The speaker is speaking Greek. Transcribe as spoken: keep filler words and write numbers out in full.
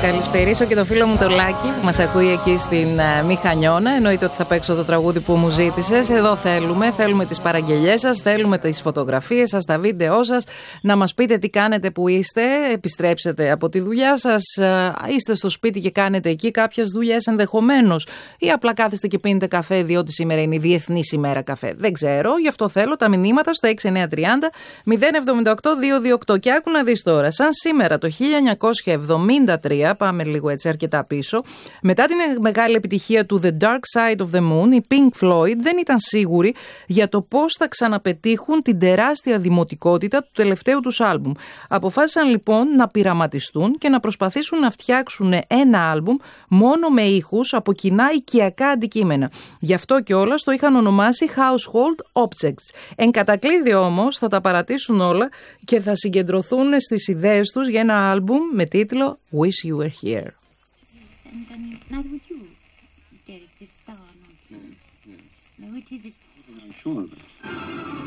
καλησπερίσω και το φίλο μου το Λάκη που μας ακούει εκεί στην uh, Μηχανιώνα. Εννοείται ότι θα παίξω το τραγούδι που μου ζήτησες. Εδώ θέλουμε, θέλουμε τις παραγγελιές σας, θέλουμε τις φωτογραφίες σας, τα βίντεό σας, να μας πείτε τι κάνετε που είστε, επιστρέψετε από τη δουλειά σας, uh, είστε στο σπίτι και κάνετε εκεί κάποιες δουλειές ενδεχομένως, ή απλά κάθεστε και πίνετε καφέ διότι σήμερα είναι η Διεθνής ημέρα καφέ. Δεν ξέρω, γι' αυτό θέλω τα μηνύματα στο έξι εννιά τρία μηδέν μηδέν εβδομήντα οκτώ διακόσια είκοσι οκτώ. Και άκου να δεις τώρα, σαν σήμερα το χίλια εννιακόσια εβδομήντα τρία, πάμε λίγο έτσι αρκετά πίσω, μετά την μεγάλη επιτυχία του The Dark Side of the Moon, οι Pink Floyd δεν ήταν σίγουροι για το πώς θα ξαναπετύχουν την τεράστια δημοτικότητα του τελευταίου τους άλμπουμ. Αποφάσισαν λοιπόν να πειραματιστούν και να προσπαθήσουν να φτιάξουν ένα άλμπουμ μόνο με ήχους από κοινά οικιακά αντικείμενα. Γι' αυτό κιόλας το είχαν ονομάσει Household Objects. Εν κατακλείδη όμως θα τα παρατήσουν όλα και θα συγκεντρωθούν στις ιδέες τους για ένα άλμπουμ με τίτλο Wish You Were Here. And then neither would you, Derek, this star nonsense. No, it is... I'm sure of it.